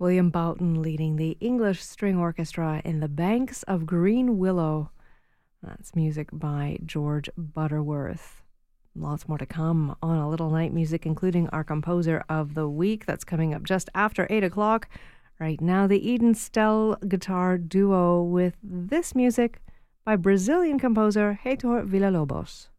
William Boughton leading the English String Orchestra in The Banks of Green Willow. That's music by George Butterworth. Lots more to come on A Little Night Music, including our composer of the week. That's coming up just after 8 o'clock. Right now, the Eden Stell guitar duo with this music by Brazilian composer Heitor Villa-Lobos.